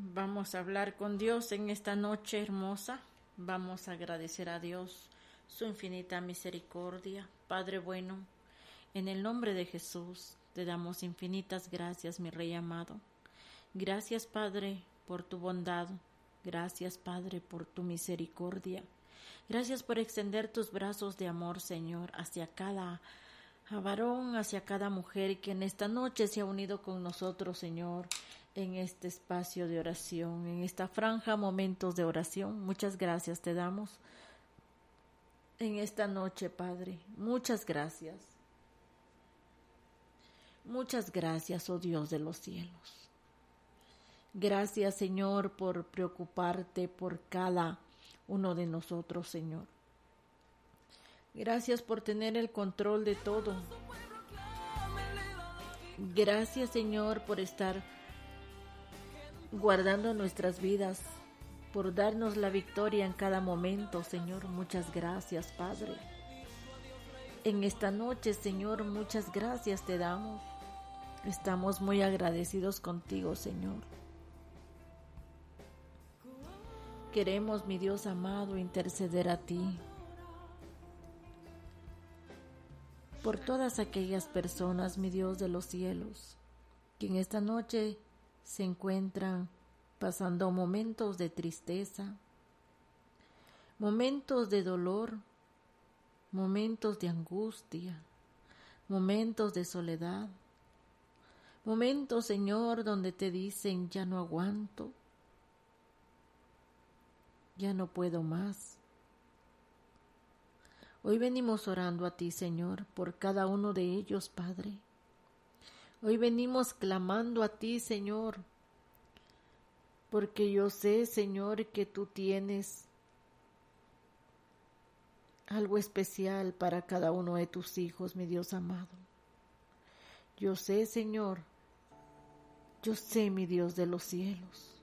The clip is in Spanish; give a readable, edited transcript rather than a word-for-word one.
Vamos a hablar con Dios en esta noche hermosa. Vamos a agradecer a Dios su infinita misericordia. Padre bueno, en el nombre de Jesús te damos infinitas gracias, mi Rey amado. Gracias, Padre, por tu bondad. Gracias, Padre, por tu misericordia. Gracias por extender tus brazos de amor, Señor, hacia cada varón, hacia cada mujer que en esta noche se ha unido con nosotros, Señor, en este espacio de oración, en esta franja, momentos de oración. Muchas gracias te damos en esta noche, Padre. Muchas gracias. Muchas gracias, oh Dios de los cielos. Gracias, Señor, por preocuparte por cada uno de nosotros, Señor. Gracias por tener el control de todo. Gracias, Señor, por estar guardando nuestras vidas, por darnos la victoria en cada momento, Señor. Muchas gracias, Padre. En esta noche, Señor, muchas gracias te damos. Estamos muy agradecidos contigo, Señor. Queremos, mi Dios amado, interceder a ti por todas aquellas personas, mi Dios de los cielos, que en esta noche se encuentran pasando momentos de tristeza, momentos de dolor, momentos de angustia, momentos de soledad, momentos, Señor, donde te dicen, ya no aguanto, ya no puedo más. Hoy venimos orando a ti, Señor, por cada uno de ellos, Padre. Hoy venimos clamando a ti, Señor, porque yo sé, Señor, que tú tienes algo especial para cada uno de tus hijos, mi Dios amado. Yo sé, Señor, yo sé, mi Dios de los cielos,